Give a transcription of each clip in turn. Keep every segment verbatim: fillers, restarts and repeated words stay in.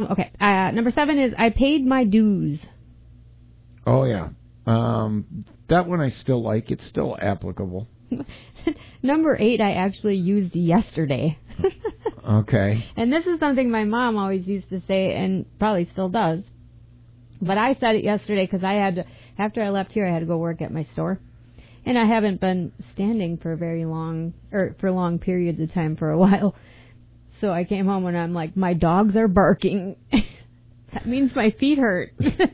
Um, okay. Uh, number seven is I paid my dues. Oh, yeah. Um, that one I still like. It's still applicable. Number eight I actually used yesterday. Okay. And this is something my mom always used to say and probably still does. But I said it yesterday because I had to, after I left here, I had to go work at my store. And I haven't been standing for very long, or for long periods of time for a while. So I came home and I'm like, my dogs are barking. That means my feet hurt.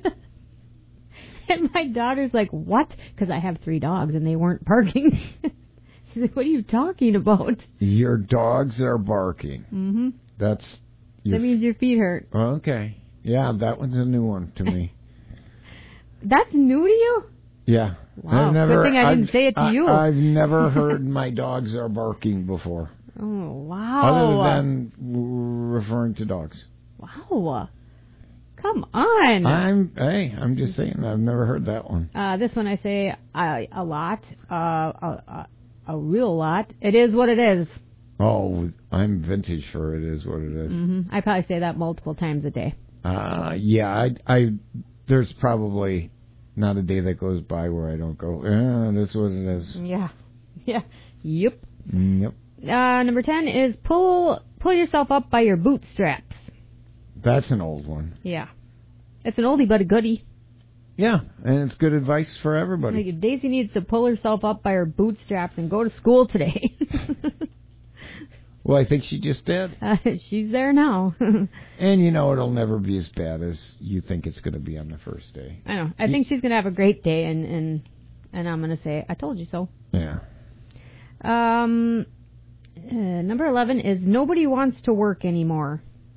And my daughter's like, what? Because I have three dogs and they weren't barking. She's like, what are you talking about? Your dogs are barking. Mm-hmm. That's... That means your feet hurt. Okay. Yeah, that one's a new one to me. That's new to you? Yeah. Wow, I've never, good thing I I've, didn't say it to I, you. I've never heard my dogs are barking before. Oh, wow. Other than referring to dogs. Wow. Come on. I'm, hey, I'm just saying, I've never heard that one. Uh, this one I say uh, a lot, uh, a, a, a real lot. It is what it is. Oh, I'm vintage for it is what it is. Mm-hmm. I probably say that multiple times a day. Uh, yeah, I, I, there's probably not a day that goes by where I don't go, eh, this is what it is. Yeah. Yeah. Yep. Yep. Uh, number ten is pull pull yourself up by your bootstraps. That's an old one. Yeah. It's an oldie but a goodie. Yeah, and it's good advice for everybody. Like Daisy needs to pull herself up by her bootstraps and go to school today. Well, I think she just did. Uh, she's there now. And you know it'll never be as bad as you think it's going to be on the first day. I know. I think she's going to have a great day, and, and, and I'm going to say, I told you so. Yeah. Um, uh, number eleven is nobody wants to work anymore.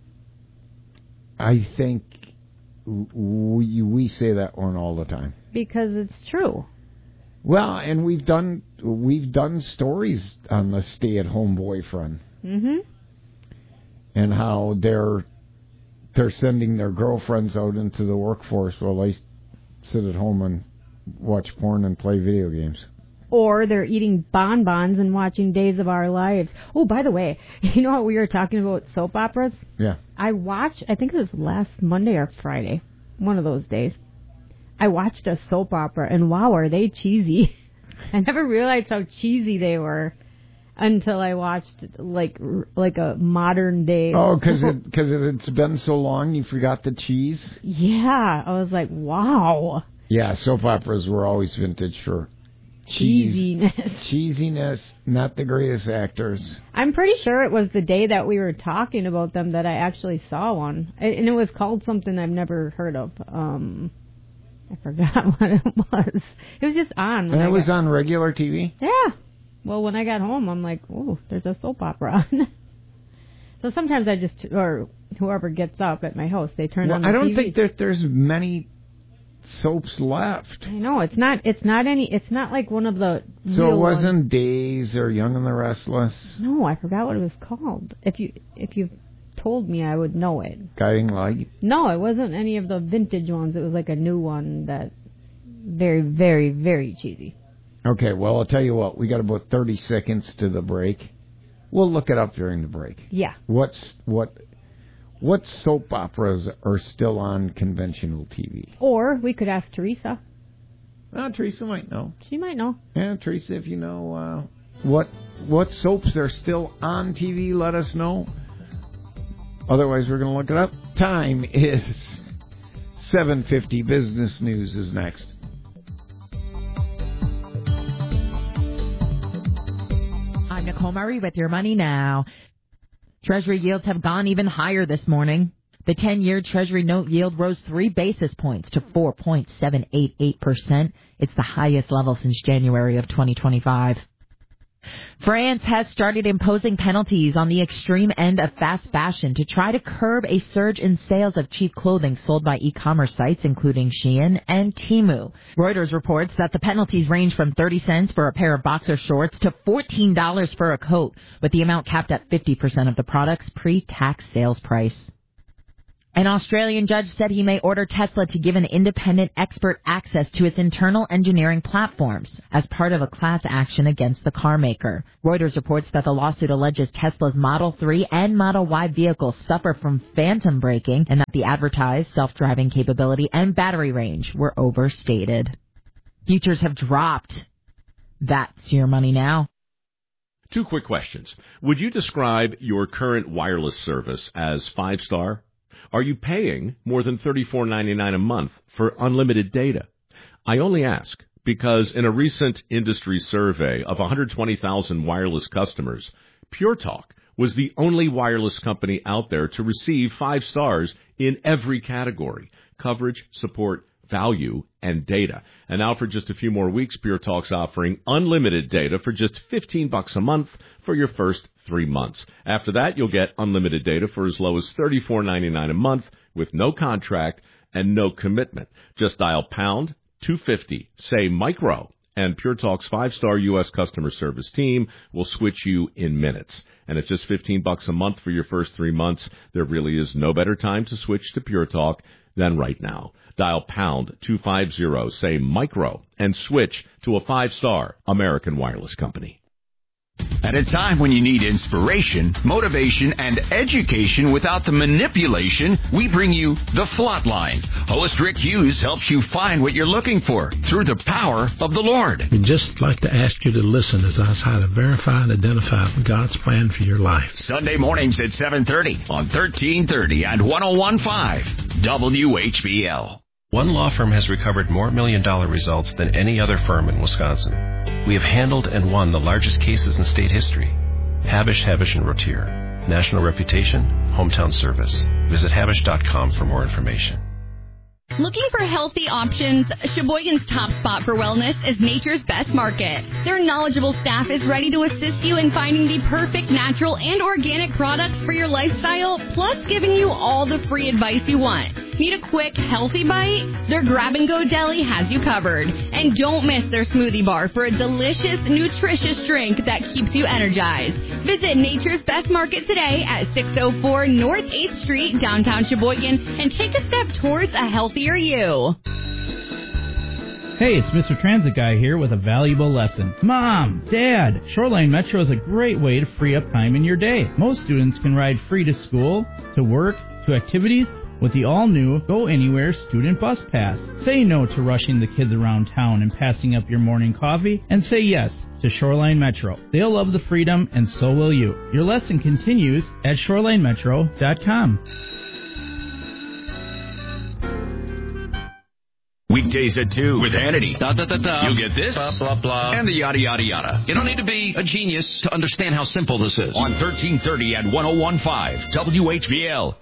I think we we say that one all the time. Because it's true. Well, and we've done we've done stories on the stay-at-home boyfriend. Mm-hmm. And how they're they're sending their girlfriends out into the workforce while they sit at home and watch porn and play video games. Or they're eating bonbons and watching Days of Our Lives. Oh, by the way, you know how we were talking about soap operas? Yeah. I watched, I think it was last Monday or Friday, one of those days. I watched a soap opera, and wow, are they cheesy. I never realized how cheesy they were until I watched like like a modern day. Oh, because it, cause it's been so long, you forgot the cheese? Yeah, I was like, wow. Yeah, soap operas were always vintage for cheese, cheesiness. Cheesiness, not the greatest actors. I'm pretty sure it was the day that we were talking about them that I actually saw one. And it was called something I've never heard of. Um, I forgot what it was. It was just on. And it I was got, on regular T V? Yeah. Well, when I got home, I'm like, oh, there's a soap opera on. So sometimes I just, or whoever gets up at my house, they turn well, on the I don't T V. think that there's many soaps left. I know it's not. It's not any. It's not like one of the. So real it wasn't ones. Days or Young and the Restless. No, I forgot what it was called. If you if you told me, I would know it. Guiding Light. No, it wasn't any of the vintage ones. It was like a new one that very, very, very cheesy. Okay, well, I'll tell you what. We got about thirty seconds to the break. We'll look it up during the break. Yeah. What's what? What soap operas are still on conventional T V? Or we could ask Teresa. Oh, Teresa might know. She might know. Yeah, Teresa, if you know uh, what what soaps are still on T V, let us know. Otherwise, we're going to look it up. Time is seven fifty. Business News is next. I'm Nicole Murray with Your Money Now. Treasury yields have gone even higher this morning. The ten-year Treasury note yield rose three basis points to four point seven eight eight percent. It's the highest level since January of twenty twenty-five. France has started imposing penalties on the extreme end of fast fashion to try to curb a surge in sales of cheap clothing sold by e-commerce sites, including Shein and Temu. Reuters reports that the penalties range from thirty cents for a pair of boxer shorts to fourteen dollars for a coat, with the amount capped at fifty percent of the product's pre-tax sales price. An Australian judge said he may order Tesla to give an independent expert access to its internal engineering platforms as part of a class action against the car maker. Reuters reports that the lawsuit alleges Tesla's Model three and Model Y vehicles suffer from phantom braking and that the advertised self-driving capability and battery range were overstated. Futures have dropped. That's your money now. Two quick questions. Would you describe your current wireless service as five-star? Are you paying more than thirty-four ninety-nine a month for unlimited data? I only ask because in a recent industry survey of one hundred twenty thousand wireless customers, Pure Talk was the only wireless company out there to receive five stars in every category: coverage, support, value, and data. And now for just a few more weeks, Pure Talk's offering unlimited data for just fifteen bucks a month for your first three months. After that, you'll get unlimited data for as low as thirty-four ninety-nine a month with no contract and no commitment. Just dial pound two fifty, say micro, and Pure Talk's five-star U S customer service team will switch you in minutes. And at just fifteen bucks a month for your first three months, there really is no better time to switch to Pure Talk than right now. Dial pound two fifty, say micro, and switch to a five-star American wireless company. At a time when you need inspiration, motivation, and education without the manipulation, we bring you The Flatline. Host Rick Hughes helps you find what you're looking for through the power of the Lord. We'd just like to ask you to listen as I try to verify and identify God's plan for your life. Sunday mornings at seven thirty on thirteen thirty and one oh one point five W H B L. One law firm has recovered more million-dollar results than any other firm in Wisconsin. We have handled and won the largest cases in state history. Habish, Habish and Rotier. National reputation, hometown service. Visit habish dot com for more information. Looking for healthy options? Sheboygan's top spot for wellness is Nature's Best Market. Their knowledgeable staff is ready to assist you in finding the perfect natural and organic products for your lifestyle, plus giving you all the free advice you want. Need a quick, healthy bite? Their grab-and-go deli has you covered. And don't miss their smoothie bar for a delicious, nutritious drink that keeps you energized. Visit Nature's Best Market today at six oh four North eighth Street, downtown Sheboygan, and take a step towards a healthier you. Hey, it's Mister Transit Guy here with a valuable lesson. Mom, Dad, Shoreline Metro is a great way to free up time in your day. Most students can ride free to school, to work, to activities with the all-new Go Anywhere Student Bus Pass. Say no to rushing the kids around town and passing up your morning coffee, and say yes to Shoreline Metro. They'll love the freedom, and so will you. Your lesson continues at shoreline metro dot com. Weekdays at two with Hannity. Da, da, da, da. You'll get this, blah, blah, blah, and the yada, yada, yada. You don't need to be a genius to understand how simple this is. On thirteen thirty and one oh one point five W H B L.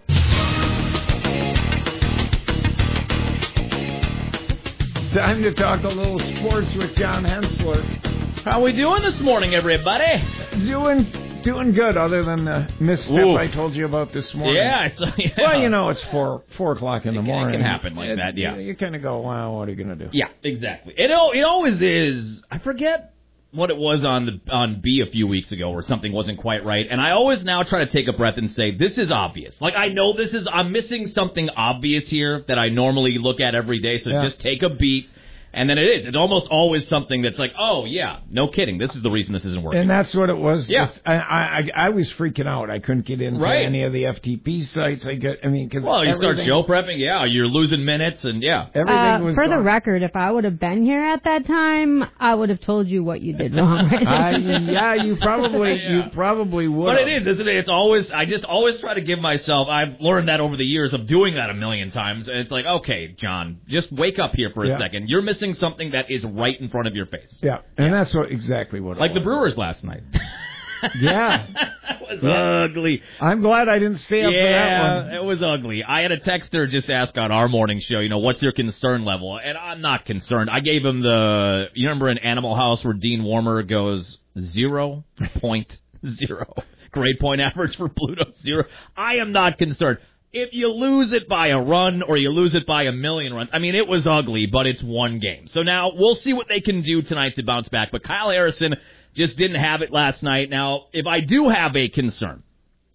Time to talk a little sports with John Hensler. How we doing this morning, everybody? Doing doing good, other than the misstep Ooh. I told you about this morning. Yeah, I saw, yeah. Well, you know, it's four four o'clock in the it morning. It can happen like it, that, yeah. You, you kind of go, wow, what are you going to do? Yeah, exactly. It it always is. I forget what it was on the on B a few weeks ago where something wasn't quite right, and I always now try to take a breath and say, this is obvious. Like, I know this is, I'm missing something obvious here that I normally look at every day, so yeah. just take a beat. And then it is. It's almost always something that's like, oh, yeah, no kidding. This is the reason this isn't working. And that's what it was. Yeah. I, I, I was freaking out. I couldn't get into right. any of the F T P sites. I get, I mean, because well, you start show prepping, yeah, you're losing minutes, and yeah. Everything uh, was For gone. the record, if I would have been here at that time, I would have told you what you did wrong. I, yeah, you probably, yeah. you probably would. But it is, isn't it? It's always, I just always try to give myself, I've learned that over the years of doing that a million times, and it's like, okay, John, just wake up here for a yeah. second. You're missing something that is right in front of your face. Yeah, and yeah. that's what exactly what it like was. the Brewers last night. yeah. That was yeah. ugly. I'm glad I didn't stay up yeah, for that one. It was ugly. I had a texter just ask on our morning show, you know, what's your concern level? And I'm not concerned. I gave him the, you remember in Animal House where Dean Warmer goes zero point zero. Grade point average for Pluto, zero. I am not concerned. If you lose it by a run or you lose it by a million runs, I mean, it was ugly, but it's one game. So now we'll see what they can do tonight to bounce back. But Kyle Harrison just didn't have it last night. Now, if I do have a concern,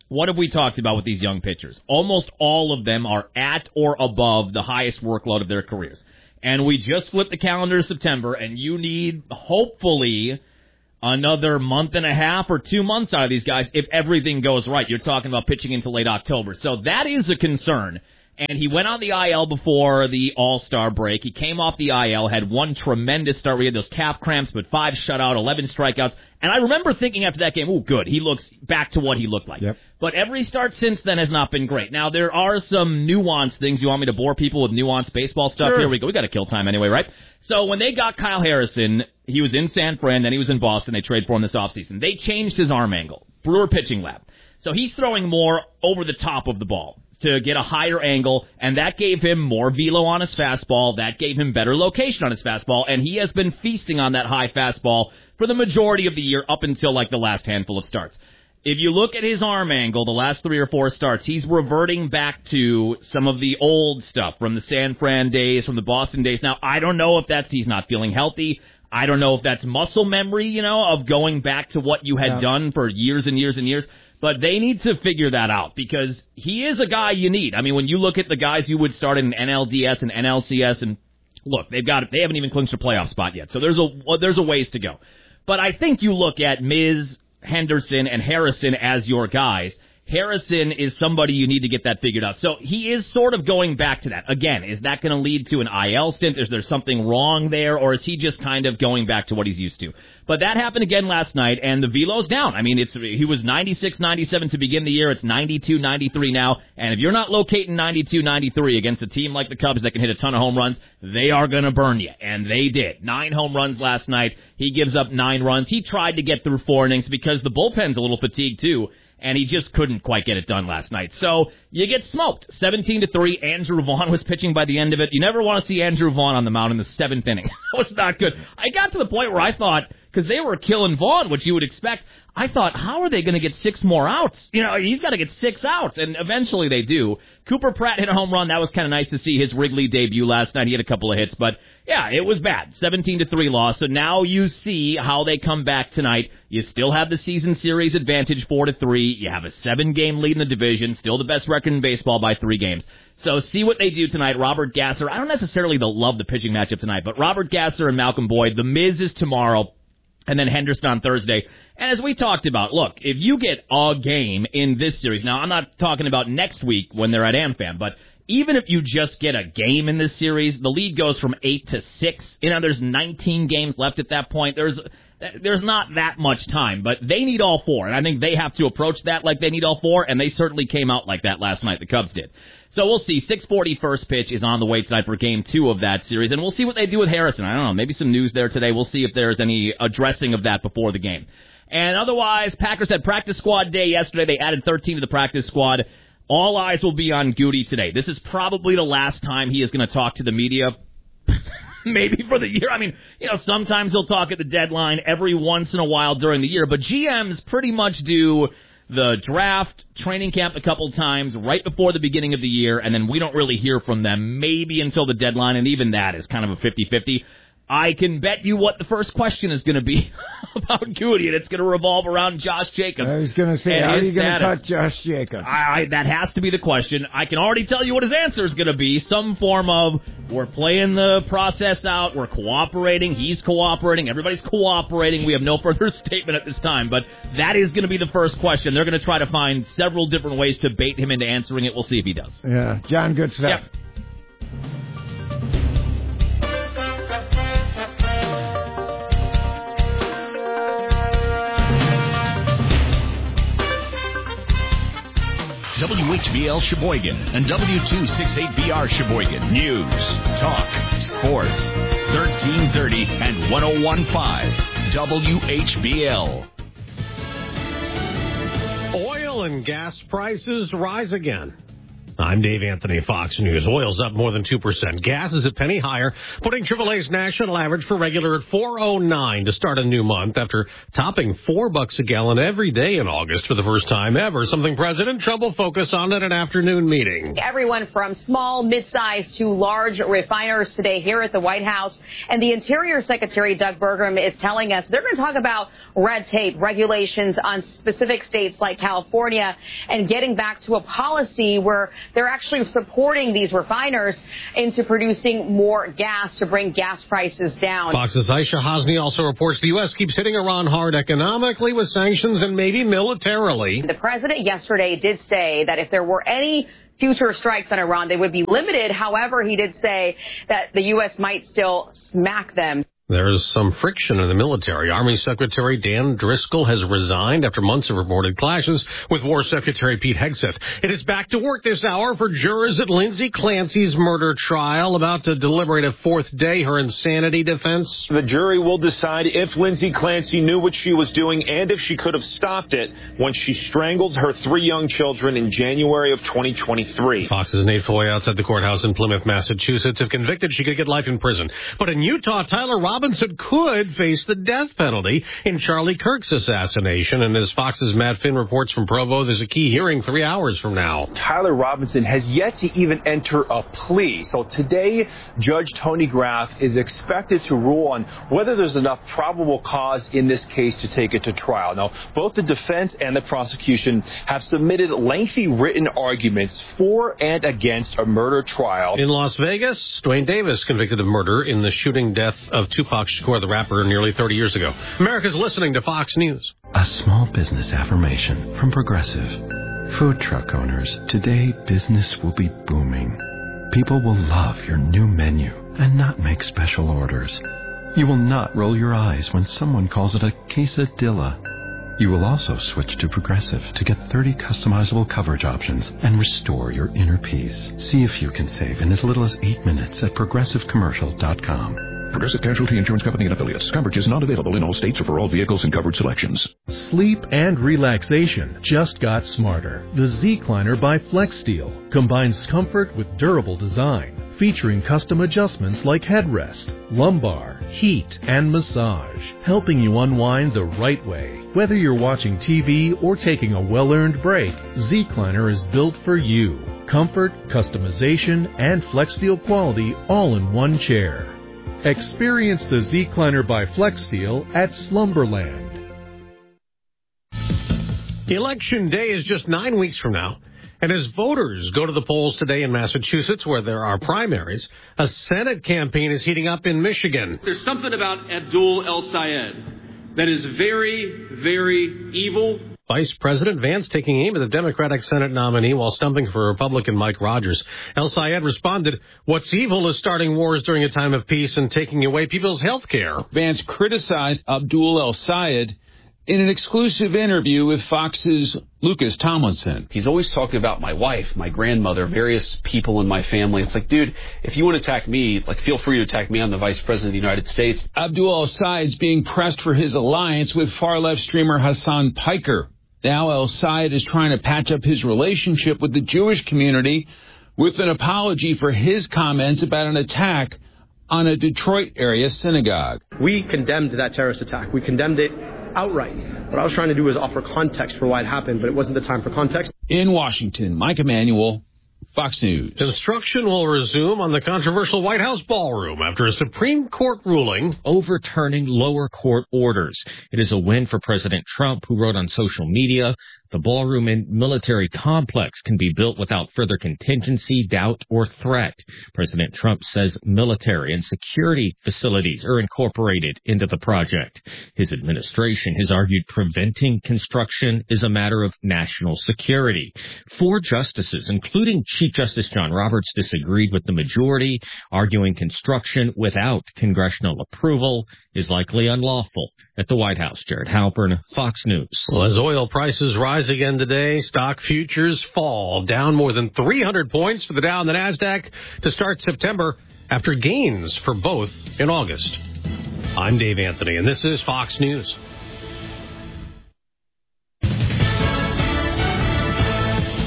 what have we talked about with these young pitchers? Almost all of them are at or above the highest workload of their careers. And we just flipped the calendar to September, and you need, hopefully, another month and a half or two months out of these guys if everything goes right. You're talking about pitching into late October. So that is a concern. And he went on the I L before the All-Star break. He came off the I L, had one tremendous start where he had those calf cramps, but five shutout, eleven strikeouts. And I remember thinking after that game, oh, good, he looks back to what he looked like. Yep. But every start since then has not been great. Now, there are some nuanced things. You want me to bore people with nuanced baseball stuff? Sure. Here we go. We got to kill time anyway, right? So when they got Kyle Harrison, he was in San Fran, then he was in Boston. They traded for him this offseason. They changed his arm angle. Brewer pitching lab. So he's throwing more over the top of the ball to get a higher angle, and that gave him more velo on his fastball. That gave him better location on his fastball, and he has been feasting on that high fastball for the majority of the year up until like the last handful of starts. If you look at his arm angle, the last three or four starts, he's reverting back to some of the old stuff from the San Fran days, from the Boston days. Now, I don't know if that's he's not feeling healthy. I don't know if that's muscle memory, you know, of going back to what you had Yeah. done for years and years and years. But they need to figure that out because he is a guy you need. I mean, when you look at the guys you would start in N L D S and N L C S, and look, they've got they haven't even clinched a playoff spot yet. So there's a there's a ways to go. But I think you look at Miz, Henderson, and Harrison as your guys. Harrison is somebody you need to get that figured out. So he is sort of going back to that. Again, is that going to lead to an I L stint? Is there something wrong there? Or is he just kind of going back to what he's used to? But that happened again last night, and the velo's down. I mean, it's he was ninety-six ninety-seven to begin the year. It's ninety-two ninety-three now. And if you're not locating ninety-two ninety-three against a team like the Cubs that can hit a ton of home runs, they are going to burn you. And they did. Nine home runs last night. He gives up nine runs. He tried to get through four innings because the bullpen's a little fatigued, too. And he just couldn't quite get it done last night. So you get smoked. seventeen to three. Andrew Vaughn was pitching by the end of it. You never want to see Andrew Vaughn on the mound in the seventh inning. That was not good. I got to the point where I thought, because they were killing Vaughn, which you would expect, I thought, how are they going to get six more outs? You know, he's got to get six outs, and eventually they do. Cooper Pratt hit a home run. That was kind of nice to see his Wrigley debut last night. He had a couple of hits, but yeah, it was bad. seventeen to three loss. So now you see how they come back tonight. You still have the season series advantage four to three. You have a seven-game lead in the division, still the best record in baseball by three games. So see what they do tonight. Robert Gasser. I don't necessarily love the pitching matchup tonight, but Robert Gasser and Malcolm Boyd. The Miz is tomorrow, and then Henderson on Thursday. And as we talked about, look, if you get a game in this series, now I'm not talking about next week when they're at AmFam, but even if you just get a game in this series, the lead goes from eight to six. You know, there's nineteen games left at that point. There's there's not that much time, but they need all four, and I think they have to approach that like they need all four, and they certainly came out like that last night. The Cubs did. So we'll see. six forty first pitch is on the way tonight for game two of that series, and we'll see what they do with Harrison. I don't know, maybe some news there today. We'll see if there's any addressing of that before the game. And otherwise, Packers had practice squad day yesterday. They added thirteen to the practice squad. All eyes will be on Goody today. This is probably the last time he is going to talk to the media, maybe for the year. I mean, you know, sometimes he'll talk at the deadline every once in a while during the year, but G Ms pretty much do the draft, training camp a couple times right before the beginning of the year, and then we don't really hear from them maybe until the deadline, and even that is kind of a fifty-fifty. I can bet you what the first question is going to be about Goody, and it's going to revolve around Josh Jacobs. I was going to say, how are you going to cut Josh Jacobs? I, I, that has to be the question. I can already tell you what his answer is going to be. Some form of, we're playing the process out, we're cooperating, he's cooperating, everybody's cooperating. We have no further statement at this time, but that is going to be the first question. They're going to try to find several different ways to bait him into answering it. We'll see if he does. Yeah, John, good stuff. Yep. W H B L Sheboygan and W two sixty-eight B R Sheboygan. News, talk, sports, thirteen thirty and one oh one point five W H B L. Oil and gas prices rise again. I'm Dave Anthony, Fox News. Oil's up more than two percent. Gas is a penny higher, putting triple A's national average for regular at four oh nine to start a new month after topping four bucks a gallon every day in August for the first time ever, something President Trump will focus on at an afternoon meeting. Everyone from small, mid-sized to large refiners today here at the White House. And the Interior Secretary, Doug Burgum, is telling us they're going to talk about red tape, regulations on specific states like California, and getting back to a policy where they're actually supporting these refiners into producing more gas to bring gas prices down. Fox's Aisha Hosni also reports the U S keeps hitting Iran hard economically with sanctions and maybe militarily. The president yesterday did say that if there were any future strikes on Iran, they would be limited. However, he did say that the U S might still smack them. There's some friction in the military. Army Secretary Dan Driscoll has resigned after months of reported clashes with War Secretary Pete Hegseth. It is back to work this hour for jurors at Lindsay Clancy's murder trial, about to deliberate a fourth day her insanity defense. The jury will decide if Lindsay Clancy knew what she was doing and if she could have stopped it when she strangled her three young children in January of twenty twenty-three. Fox's Nate Foy outside the courthouse in Plymouth, Massachusetts. If convicted, she could get life in prison. But in Utah, Tyler Robinson Robinson could face the death penalty in Charlie Kirk's assassination. And as Fox's Matt Finn reports from Provo, there's a key hearing three hours from now. Tyler Robinson has yet to even enter a plea. So today, Judge Tony Graff is expected to rule on whether there's enough probable cause in this case to take it to trial. Now, both the defense and the prosecution have submitted lengthy written arguments for and against a murder trial. In Las Vegas, Dwayne Davis convicted of murder in the shooting death of Tupac Shakur, the rapper, nearly thirty years ago. America's listening to Fox News. A small business affirmation from Progressive. Food truck owners, today business will be booming. People will love your new menu and not make special orders. You will not roll your eyes when someone calls it a quesadilla. You will also switch to Progressive to get thirty customizable coverage options and restore your inner peace. See if you can save in as little as eight minutes at progressive commercial dot com. Progressive Casualty Insurance Company and Affiliates. Coverage is not available in all states or for all vehicles and covered selections. Sleep and relaxation just got smarter. The Z-Cliner by FlexSteel combines comfort with durable design, featuring custom adjustments like headrest, lumbar, heat, and massage, helping you unwind the right way. Whether you're watching T V or taking a well-earned break, Z-Cliner is built for you. Comfort, customization, and FlexSteel quality all in one chair. Experience the Z-Cliner by FlexSteel at Slumberland. Election day is just nine weeks from now. And as voters go to the polls today in Massachusetts, where there are primaries, a Senate campaign is heating up in Michigan. There's something about Abdul El-Sayed that is very, very evil. Vice President Vance taking aim at the Democratic Senate nominee while stumping for Republican Mike Rogers. El-Sayed responded, "What's evil is starting wars during a time of peace and taking away people's health care." Vance criticized Abdul El-Sayed in an exclusive interview with Fox's Lucas Tomlinson. He's always talking about my wife, my grandmother, various people in my family. It's like, dude, if you want to attack me, like, feel free to attack me. I'm the Vice President of the United States. Abdul El-Sayed's being pressed for his alliance with far-left streamer Hassan Piker. Now El-Sayed is trying to patch up his relationship with the Jewish community with an apology for his comments about an attack on a Detroit area synagogue. We condemned that terrorist attack. We condemned it outright. What I was trying to do was offer context for why it happened, but it wasn't the time for context. In Washington, Mike Emanuel, Fox News. Construction will resume on the controversial White House ballroom after a Supreme Court ruling overturning lower court orders. It is a win for President Trump, who wrote on social media, "The ballroom and military complex can be built without further contingency, doubt, or threat." President Trump says military and security facilities are incorporated into the project. His administration has argued preventing construction is a matter of national security. Four justices, including Chief Justice John Roberts, disagreed with the majority, arguing construction without congressional approval is likely unlawful. At the White House, Jared Halpern, Fox News. Well, as oil prices rise again today, stock futures fall, down more than three hundred points for the Dow and the NASDAQ to start September after gains for both in August. I'm Dave Anthony, and this is Fox News.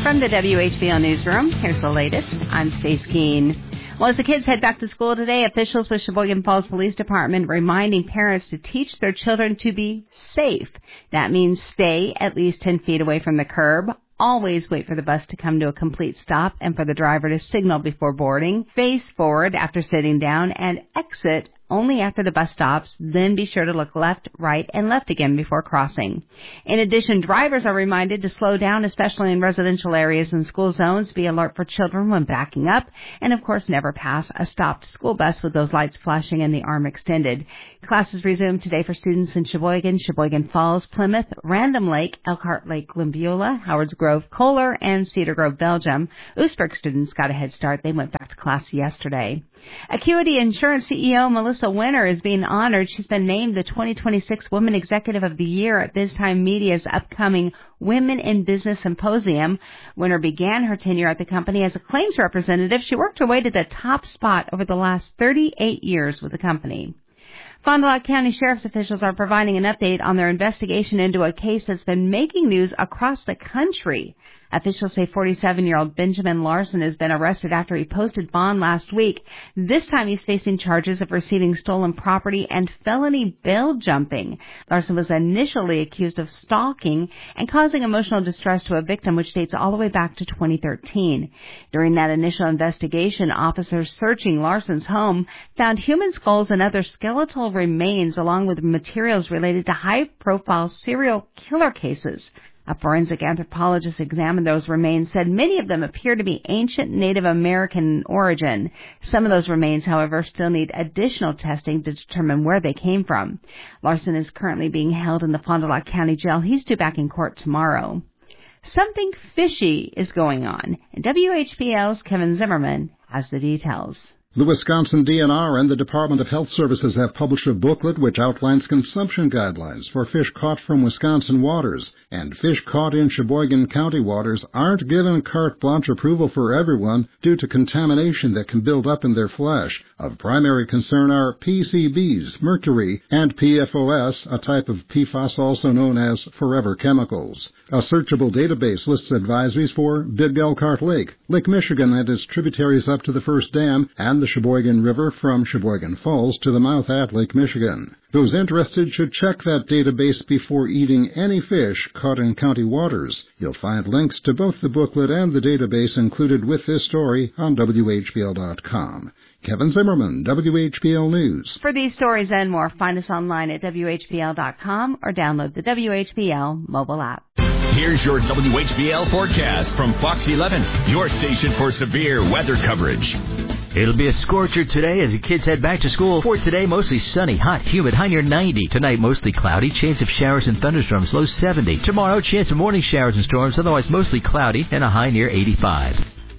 From the W H B L Newsroom, here's the latest. I'm Stace Keene. Well, as the kids head back to school today, officials with Sheboygan Falls Police Department reminding parents to teach their children to be safe. That means stay at least ten feet away from the curb. Always wait for the bus to come to a complete stop and for the driver to signal before boarding. Face forward after sitting down and exit only after the bus stops. Then be sure to look left, right, and left again before crossing. In addition, drivers are reminded to slow down, especially in residential areas and school zones. Be alert for children when backing up. And, of course, never pass a stopped school bus with those lights flashing and the arm extended. Classes resume today for students in Sheboygan, Sheboygan Falls, Plymouth, Random Lake, Elkhart Lake, Glenbeulah, Howards Grove, Kohler, and Cedar Grove, Belgium. Oostburg students got a head start. They went back to class yesterday. Acuity Insurance C E O Melissa Winter is being honored. She's been named the twenty twenty-six Women Executive of the Year at Biz Time Media's upcoming Women in Business Symposium. Winter began her tenure at the company as a claims representative. She worked her way to the top spot over the last thirty-eight years with the company. Fond du Lac County Sheriff's officials are providing an update on their investigation into a case that's been making news across the country. Officials say forty-seven-year-old Benjamin Larson has been arrested after he posted bond last week. This time he's facing charges of receiving stolen property and felony bail jumping. Larson was initially accused of stalking and causing emotional distress to a victim, which dates all the way back to twenty thirteen. During that initial investigation, officers searching Larson's home found human skulls and other skeletal remains along with materials related to high-profile serial killer cases. A forensic anthropologist examined those remains, said many of them appear to be ancient Native American in origin. Some of those remains, however, still need additional testing to determine where they came from. Larson is currently being held in the Fond du Lac County Jail. He's due back in court tomorrow. Something fishy is going on, and W H B L's Kevin Zimmerman has the details. The Wisconsin D N R and the Department of Health Services have published a booklet which outlines consumption guidelines for fish caught from Wisconsin waters, and fish caught in Sheboygan County waters aren't given carte blanche approval for everyone due to contamination that can build up in their flesh. Of primary concern are P C Bs, mercury, and P F O S, a type of P F A S also known as forever chemicals. A searchable database lists advisories for Big Elkhart Lake, Lake Michigan and its tributaries up to the first dam, and the Sheboygan River from Sheboygan Falls to the mouth at Lake Michigan. Those interested should check that database before eating any fish caught in county waters. You'll find links to both the booklet and the database included with this story on W H B L dot com. Kevin Zimmerman, W H B L News. For these stories and more, find us online at W H B L dot com or download the W H B L mobile app. Here's your W H B L forecast from Fox eleven, your station for severe weather coverage. It'll be a scorcher today as the kids head back to school. For today, mostly sunny, hot, humid, high near ninety. Tonight, mostly cloudy, chance of showers and thunderstorms, low seventy. Tomorrow, chance of morning showers and storms, otherwise mostly cloudy, and a high near eighty-five.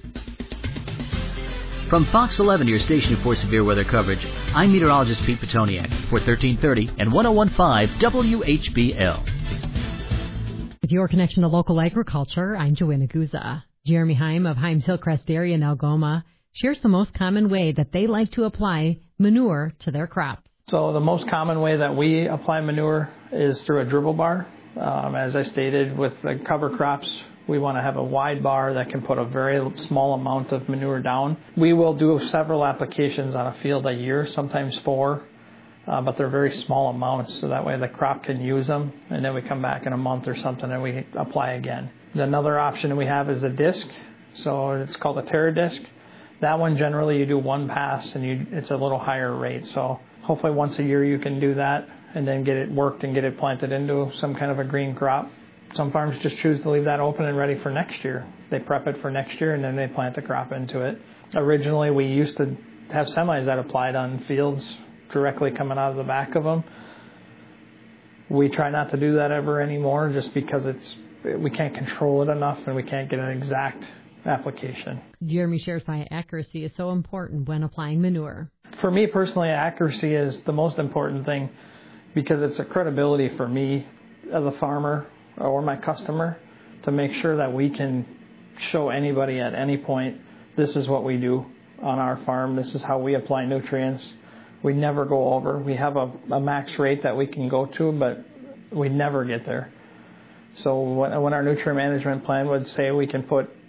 From Fox eleven, your station for severe weather coverage, I'm meteorologist Pete Petoniak for thirteen thirty and ten fifteen W H B L. With your connection to local agriculture, I'm Joanna Guza. Jeremy Heim of Heim's Hillcrest Dairy in Algoma shares the most common way that they like to apply manure to their crops. So the most common way that we apply manure is through a dribble bar. Um, as I stated, with the cover crops, we want to have a wide bar that can put a very small amount of manure down. We will do several applications on a field a year, sometimes four, uh, but they're very small amounts, so that way the crop can use them, and then we come back in a month or something and we apply again. Another option we have is a disc, so it's called a Terra disc. That one, generally, you do one pass, and you, it's a little higher rate. So hopefully once a year you can do that and then get it worked and get it planted into some kind of a green crop. Some farms just choose to leave that open and ready for next year. They prep it for next year, and then they plant the crop into it. Originally, we used to have semis that applied on fields directly coming out of the back of them. We try not to do that ever anymore just because it's we can't control it enough and we can't get an exact application. Jeremy shares why accuracy is so important when applying manure. For me personally, accuracy is the most important thing because it's a credibility for me as a farmer or my customer to make sure that we can show anybody at any point, this is what we do on our farm, this is how we apply nutrients. We never go over. We have a, a max rate that we can go to, but we never get there. So when, when our nutrient management plan would say we can put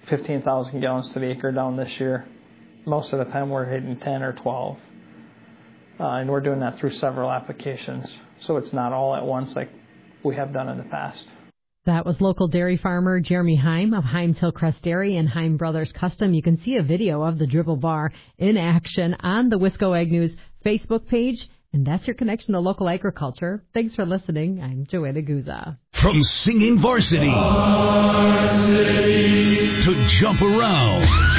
fifteen thousand gallons to the acre down this year. Most of the time we're hitting ten or twelve. Uh, and we're doing that through several applications. So it's not all at once like we have done in the past. That was local dairy farmer Jeremy Heim of Heims Hillcrest Dairy and Heim Brothers Custom. You can see a video of the dribble bar in action on the Wisco Ag News Facebook page. And that's your connection to local agriculture. Thanks for listening. I'm Joanna Guza. From singing varsity, varsity to jump around.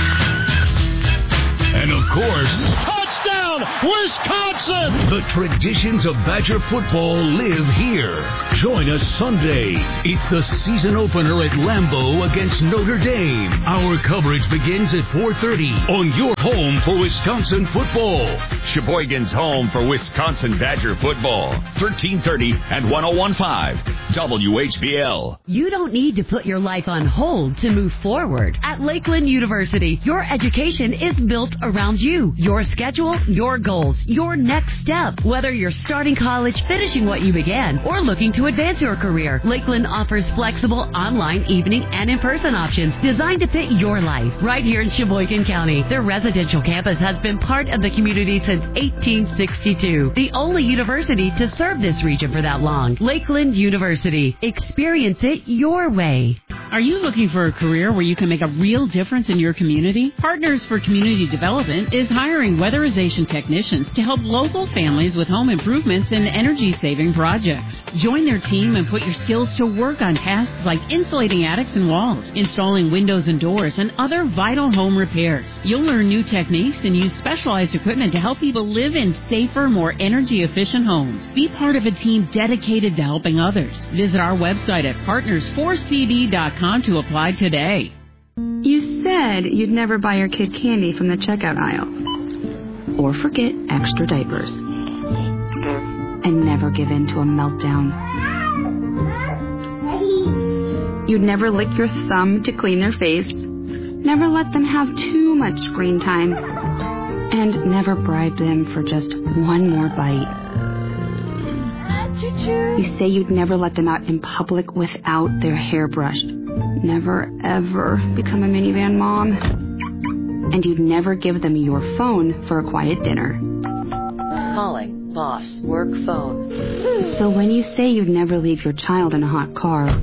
And of course, touchdown, Wisconsin! The traditions of Badger football live here. Join us Sunday. It's the season opener at Lambeau against Notre Dame. Our coverage begins at four thirty on your home for Wisconsin football. Sheboygan's home for Wisconsin Badger football. thirteen thirty and one oh one point five W H B L. You don't need to put your life on hold to move forward. At Lakeland University, your education is built around you, your schedule, your goals, your next step. Whether you're starting college, finishing what you began, or looking to advance your career, Lakeland offers flexible online, evening, and in-person options designed to fit your life. Right here in Sheboygan County, their residential campus has been part of the community since eighteen sixty-two. The only university to serve this region for that long. Lakeland University. Experience it your way. Are you looking for a career where you can make a real difference in your community? Partners for Community Development is hiring weatherization technicians to help local families with home improvements and energy-saving projects. Join their team and put your skills to work on tasks like insulating attics and walls, installing windows and doors, and other vital home repairs. You'll learn new techniques and use specialized equipment to help people live in safer, more energy-efficient homes. Be part of a team dedicated to helping others. Visit our website at partners four c d dot com to apply today. You said you'd never buy your kid candy from the checkout aisle. Or forget extra diapers. And never give in to a meltdown. You'd never lick your thumb to clean their face. Never let them have too much screen time. And never bribe them for just one more bite. You say you'd never let them out in public without their hair brushed. Never, ever become a minivan mom. And you'd never give them your phone for a quiet dinner. Calling boss work phone. So when you say you'd never leave your child in a hot car,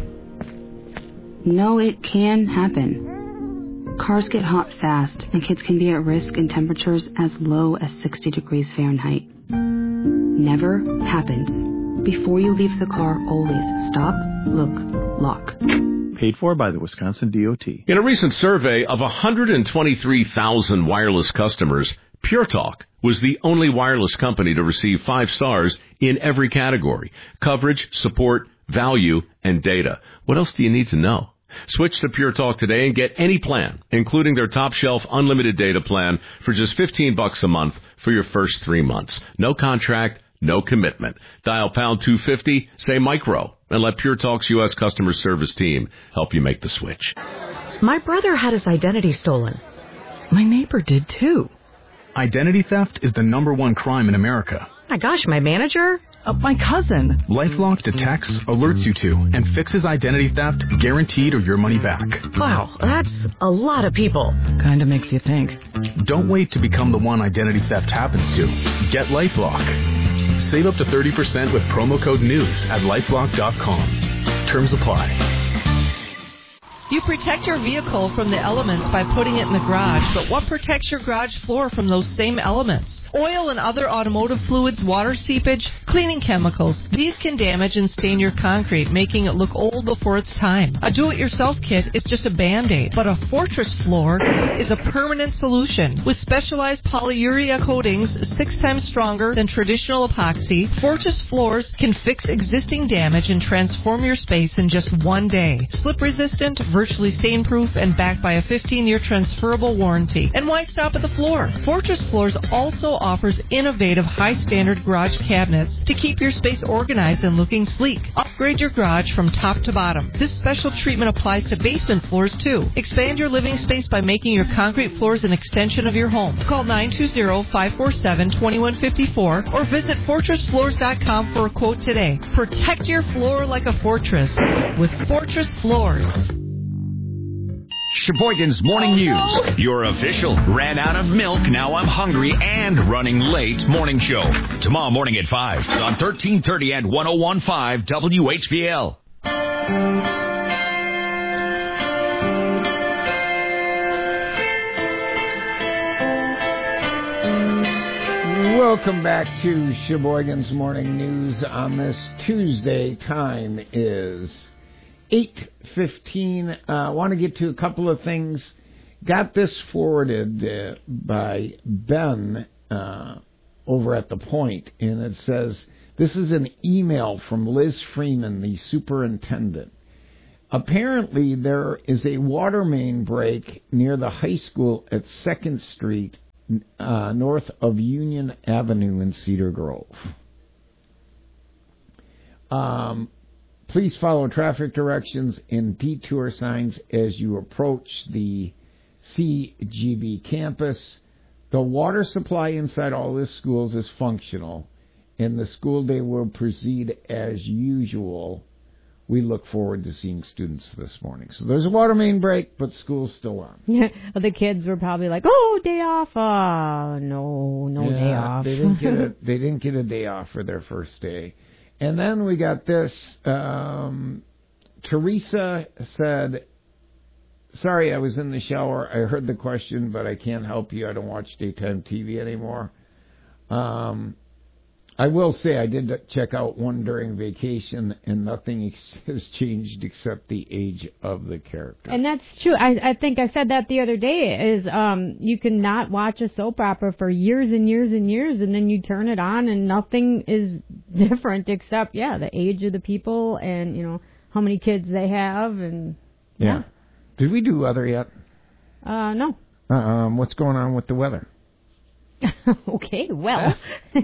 no, it can happen. Cars get hot fast, and kids can be at risk in temperatures as low as sixty degrees Fahrenheit. Never happens. Before you leave the car, always stop, look, lock. Paid for by the Wisconsin D O T. In a recent survey of one hundred twenty-three thousand wireless customers, Pure Talk was the only wireless company to receive five stars in every category: coverage, support, value, and data. What else do you need to know? Switch to Pure Talk today and get any plan, including their top shelf unlimited data plan, for just fifteen bucks a month for your first three months. No contract, no commitment. Dial pound two fifty, say micro, and let Pure Talk's U S customer service team help you make the switch. My brother had his identity stolen. My neighbor did too. Identity theft is the number one crime in America. My gosh, my manager? Uh, my cousin. LifeLock detects, alerts you to, and fixes identity theft, guaranteed or your money back. Wow, that's a lot of people. Kinda makes you think. Don't wait to become the one identity theft happens to. Get LifeLock. Save up to thirty percent with promo code NEWS at lifelock dot com. Terms apply. You protect your vehicle from the elements by putting it in the garage, but what protects your garage floor from those same elements? Oil and other automotive fluids, water seepage, cleaning chemicals. These can damage and stain your concrete, making it look old before its time. A do-it-yourself kit is just a Band-Aid, but a Fortress floor is a permanent solution. With specialized polyurea coatings six times stronger than traditional epoxy, Fortress floors can fix existing damage and transform your space in just one day. Slip-resistant, virtually stain-proof, and backed by a fifteen-year transferable warranty. And why stop at the floor? Fortress Floors also offers innovative high-standard garage cabinets to keep your space organized and looking sleek. Upgrade your garage from top to bottom. This special treatment applies to basement floors, too. Expand your living space by making your concrete floors an extension of your home. Call nine two zero, five four seven, two one five four or visit fortress floors dot com for a quote today. Protect your floor like a fortress with Fortress Floors. Sheboygan's Morning News. Your official ran out of milk, now I'm hungry, and running late morning show. Tomorrow morning at five on thirteen thirty and one oh one point five W H B L. Welcome back to Sheboygan's Morning News on this Tuesday. Time is eight fifteen. I uh, want to get to a couple of things. Got this forwarded uh, by Ben uh, over at The Point, and it says, this is an email from Liz Freeman, the superintendent. Apparently, there is a water main break near the high school at second Street, uh, north of Union Avenue in Cedar Grove. Um... Please follow traffic directions and detour signs as you approach the C G B campus. The water supply inside all the schools is functional, and the school day will proceed as usual. We look forward to seeing students this morning. So there's a water main break, but school's still on. Yeah, the kids were probably like, "Oh, day off! Uh, no, no yeah, day off." they didn't get a they didn't get a day off for their first day. And then we got this. Um, Teresa said, sorry, I was in the shower. I heard the question, but I can't help you. I don't watch daytime T V anymore. Um, I will say I did check out one during vacation, and nothing ex- has changed except the age of the character. And that's true. I, I think I said that the other day, is um, you can not watch a soap opera for years and years and years, and then you turn it on, and nothing is different except, yeah, the age of the people and, you know, how many kids they have. and Yeah. yeah. Did we do weather yet? Uh, no. Um, what's going on with the weather? Okay, well...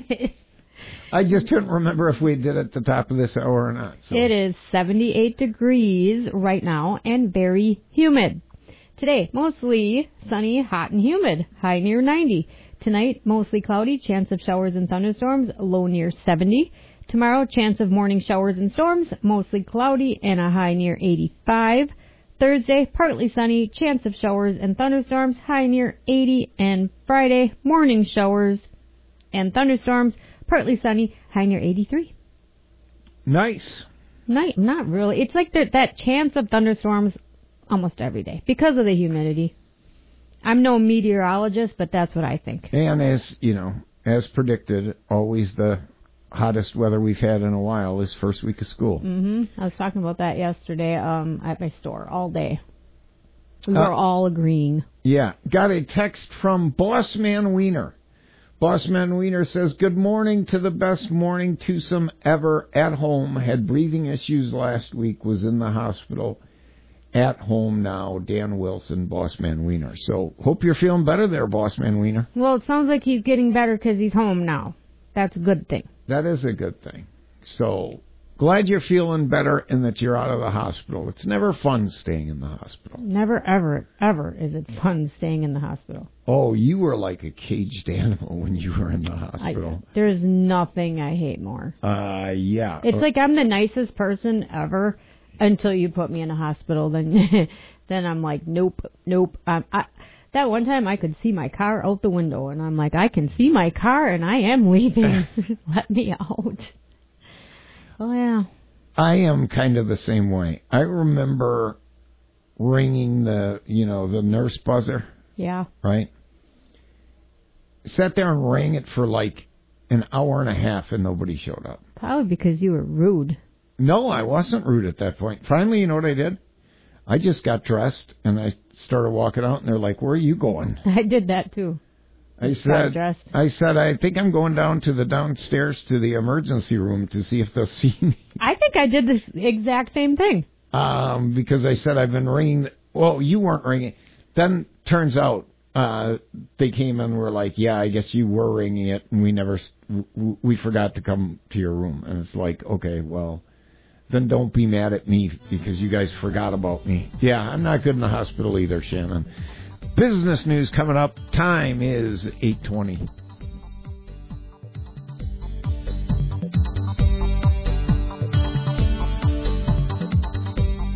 I just couldn't remember if we did it at the top of this hour or not. So. It is seventy-eight degrees right now and very humid. Today, mostly sunny, hot, and humid, high near ninety. Tonight, mostly cloudy, chance of showers and thunderstorms, low near seventy. Tomorrow, chance of morning showers and storms, mostly cloudy, and a high near eighty-five. Thursday, partly sunny, chance of showers and thunderstorms, high near eighty. And Friday, morning showers and thunderstorms, partly sunny, high near eighty-three. Nice. Not, not really. It's like the, that chance of thunderstorms almost every day because of the humidity. I'm no meteorologist, but that's what I think. And as, you know, as predicted, always the hottest weather we've had in a while is first week of school. Mm-hmm. I was talking about that yesterday um, at my store all day. We Uh, were all agreeing. Yeah. Got a text from Bossman Wiener. Bossman Wiener says, good morning to the best morning twosome ever at home. Had breathing issues last week. Was in the hospital. At home now. Dan Wilson, Bossman Wiener. So hope you're feeling better there, Bossman Wiener. Well, it sounds like he's getting better because he's home now. That's a good thing. That is a good thing. So glad you're feeling better and that you're out of the hospital. It's never fun staying in the hospital. Never, ever, ever is it fun staying in the hospital. Oh, you were like a caged animal when you were in the hospital. I, there's nothing I hate more. Uh, yeah. It's like I'm the nicest person ever until you put me in a hospital. Then, then I'm like, nope, nope. Um, I, that one time I could see my car out the window, and I'm like, I can see my car, and I am leaving. Let me out. Oh, yeah. I am kind of the same way. I remember ringing the, you know, the nurse buzzer. Yeah. Right? Sat there and rang it for like an hour and a half and nobody showed up. Probably because you were rude. No, I wasn't rude at that point. Finally, you know what I did? I just got dressed and I started walking out and they're like, where are you going? I did that too. I said, I said, I think I'm going down to the downstairs to the emergency room to see if they'll see me. I think I did the exact same thing. Um, because I said I've been ringing. Well, you weren't ringing. Then turns out uh, they came and were like, yeah, I guess you were ringing it, and we never, we forgot to come to your room. And it's like, okay, well, then don't be mad at me because you guys forgot about me. Yeah, I'm not good in the hospital either, Shannon. Business news coming up. Time is eight twenty. On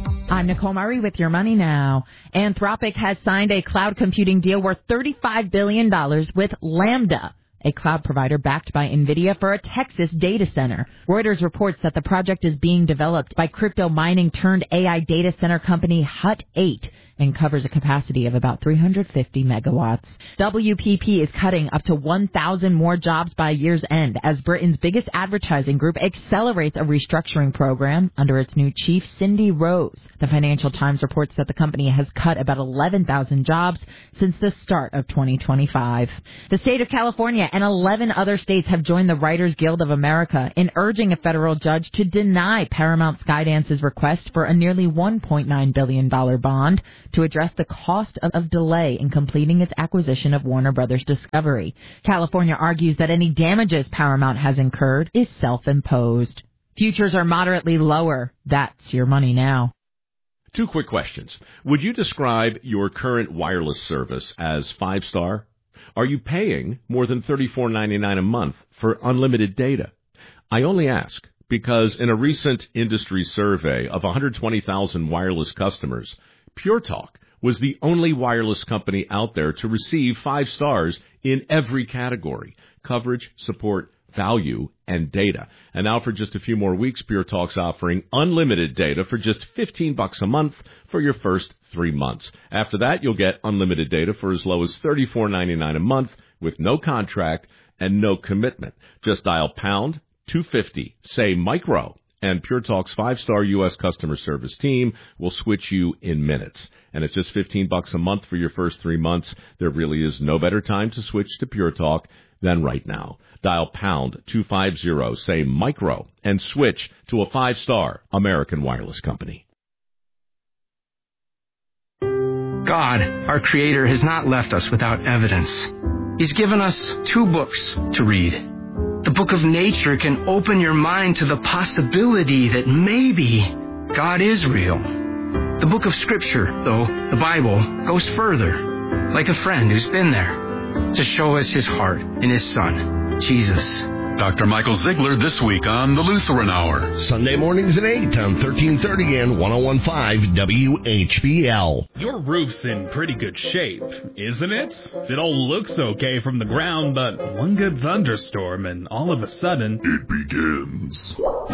I'm Nicole Murray with Your Money Now. Anthropic has signed a cloud computing deal worth thirty-five billion dollars with Lambda, a cloud provider backed by NVIDIA for a Texas data center. Reuters reports that the project is being developed by crypto mining turned A I data center company Hut eight and covers a capacity of about three hundred fifty megawatts. W P P is cutting up to one thousand more jobs by year's end as Britain's biggest advertising group accelerates a restructuring program under its new chief, Cindy Rose. The Financial Times reports that the company has cut about eleven thousand jobs since the start of twenty twenty-five. The state of California and eleven other states have joined the Writers Guild of America in urging a federal judge to deny Paramount Skydance's request for a nearly one point nine billion dollars bond to address the cost of, of delay in completing its acquisition of Warner Brothers Discovery. California argues that any damages Paramount has incurred is self-imposed. Futures are moderately lower. That's Your Money Now. Two quick questions. Would you describe your current wireless service as five-star? Are you paying more than thirty-four ninety-nine a month for unlimited data? I only ask because in a recent industry survey of one hundred twenty thousand wireless customers, Pure Talk was the only wireless company out there to receive five stars in every category: coverage, support, value, and data. And now for just a few more weeks, Pure Talk's offering unlimited data for just fifteen bucks a month for your first three months. After that, you'll get unlimited data for as low as thirty-four ninety-nine a month with no contract and no commitment. Just dial pound two fifty, say micro, and Pure Talk's five-star U S customer service team will switch you in minutes. And it's just fifteen bucks a month for your first three months. There really is no better time to switch to Pure Talk than right now. Dial pound two fifty, say micro, and switch to a five-star American wireless company. God, our Creator, has not left us without evidence. He's given us two books to read. The book of nature can open your mind to the possibility that maybe God is real. The book of Scripture, though, the Bible, goes further, like a friend who's been there, to show us His heart in His Son, Jesus. Doctor Michael Ziegler this week on the Lutheran Hour. Sunday mornings at eight on thirteen thirty and ten fifteen W H B L. Your roof's in pretty good shape, isn't it? It all looks okay from the ground, but one good thunderstorm and all of a sudden... it begins.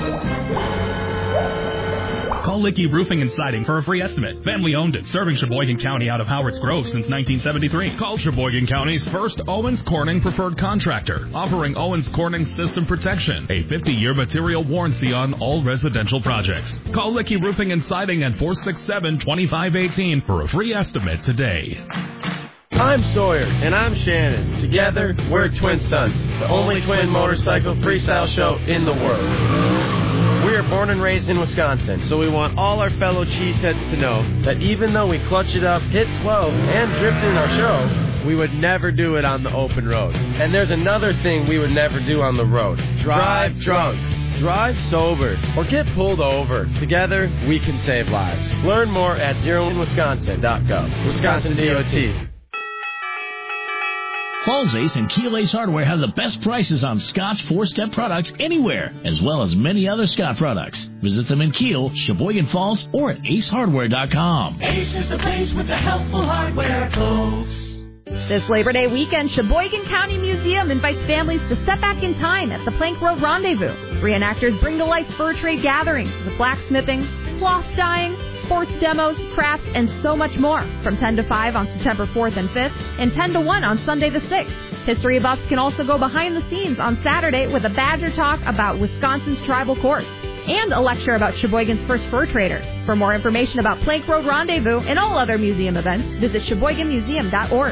Call Licky Roofing and Siding for a free estimate. Family owned and serving Sheboygan County out of Howard's Grove since nineteen seventy-three. Call Sheboygan County's first Owens Corning preferred contractor, offering Owens Corning system protection, a fifty-year material warranty on all residential projects. Call Licky Roofing and Siding at four six seven, two five one eight for a free estimate today. I'm Sawyer, and I'm Shannon. Together, we're Twin Stunts, the only twin motorcycle freestyle show in the world. We are born and raised in Wisconsin, so we want all our fellow cheeseheads to know that even though we clutch it up, hit twelve, and drift in our show, we would never do it on the open road. And there's another thing we would never do on the road. Drive drunk. Drive sober. Or get pulled over. Together, we can save lives. Learn more at zero in wisconsin dot gov. Wisconsin D O T. Falls Ace and Keel Ace Hardware have the best prices on Scott's four-step products anywhere, as well as many other Scott products. Visit them in Keel, Sheboygan Falls, or at ace hardware dot com. Ace is the place with the helpful hardware, folks. This Labor Day weekend, Sheboygan County Museum invites families to step back in time at the Plank Road Rendezvous. Reenactors bring to life fur trade gatherings with blacksmithing, cloth dyeing, sports demos, crafts, and so much more from ten to five on September fourth and fifth and ten to one on Sunday the sixth. History buffs can also go behind the scenes on Saturday with a Badger Talk about Wisconsin's tribal courts and a lecture about Sheboygan's first fur trader. For more information about Plank Road Rendezvous and all other museum events, visit sheboygan museum dot org.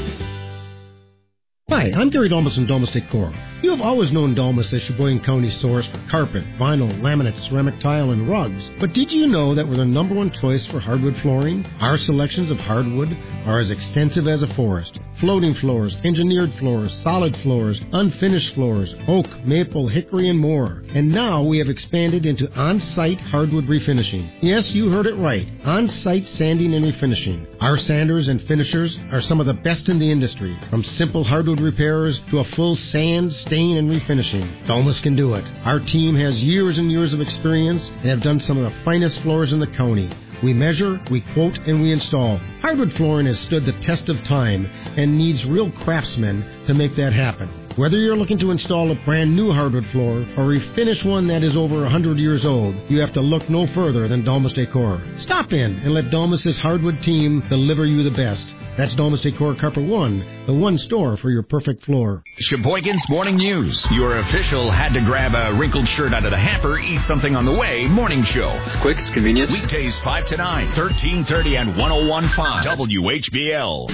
Hi, I'm Gary Dolmas from Dolmas Decor. You have always known Dolmas as Sheboygan County's source for carpet, vinyl, laminate, ceramic tile, and rugs. But did you know that we're the number one choice for hardwood flooring? Our selections of hardwood are as extensive as a forest. Floating floors, engineered floors, solid floors, unfinished floors, oak, maple, hickory, and more. And now we have expanded into on-site hardwood refinishing. Yes, you heard it right. On-site sanding and refinishing. Our sanders and finishers are some of the best in the industry. From simple hardwood repairers to a full sand, stain, and refinishing. Dolmas can do it. Our team has years and years of experience and have done some of the finest floors in the county. We measure, we quote, and we install. Hardwood flooring has stood the test of time and needs real craftsmen to make that happen. Whether you're looking to install a brand new hardwood floor or refinish one that is over one hundred years old, you have to look no further than Dalmas Decor. Stop in and let Dalmas's hardwood team deliver you the best. That's Dalmas Decor Carpet One, the one store for your perfect floor. Sheboygan's Morning News. Your official had to grab a wrinkled shirt out of the hamper, eat something on the way morning show. It's quick, it's convenient. Weekdays five to nine, thirteen thirty and one oh one point five W H B L.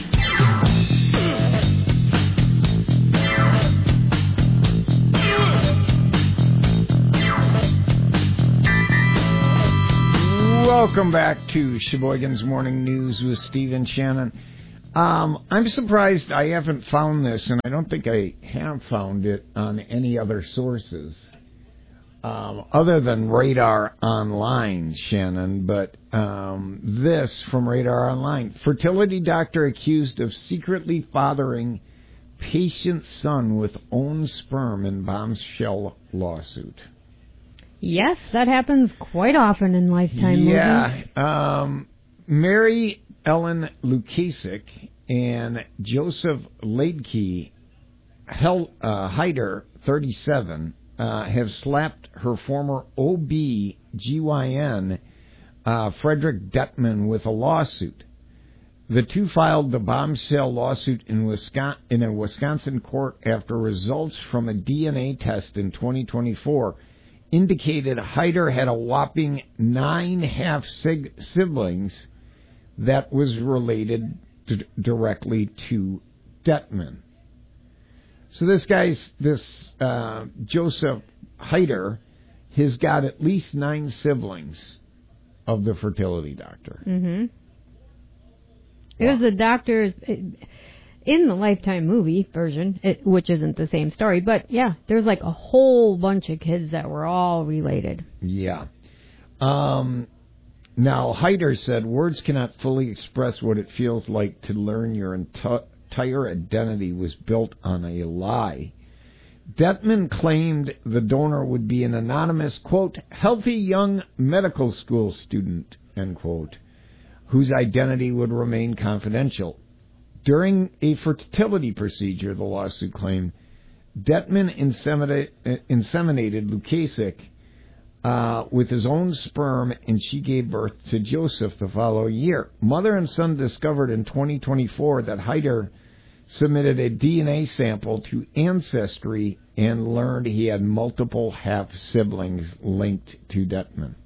Welcome back to Sheboygan's Morning News with Steve and Shannon. Um, I'm surprised I haven't found this, and I don't think I have found it on any other sources um, other than Radar Online, Shannon. But um, this from Radar Online. Fertility doctor accused of secretly fathering patient son with own sperm in bombshell lawsuit. Yes, that happens quite often in Lifetime movies. Yeah. Um, Mary Ellen Lukasik and Joseph Leidke Hel- uh, Heider, thirty-seven, uh, have slapped her former O B G Y N, uh, Frederick Detman, with a lawsuit. The two filed the bombshell lawsuit in, Wisconsin, in a Wisconsin court after results from a D N A test in twenty twenty-four indicated Heider had a whopping nine half-siblings that was related d- directly to Detman. So this guy's, this uh, Joseph Heider, has got at least nine siblings of the fertility doctor. Mm-hmm. It was the doctor's... In the Lifetime movie version, it, which isn't the same story, but yeah, there's like a whole bunch of kids that were all related. Yeah. Um, now, Heider said, words cannot fully express what it feels like to learn your enti- entire identity was built on a lie. Detman claimed the donor would be an anonymous, quote, healthy young medical school student, end quote, whose identity would remain confidential. During a fertility procedure, the lawsuit claimed, Detman inseminated, inseminated Lukasik uh, with his own sperm, and she gave birth to Joseph the following year. Mother and son discovered in twenty twenty-four that Heider submitted a D N A sample to Ancestry and learned he had multiple half-siblings linked to Detman.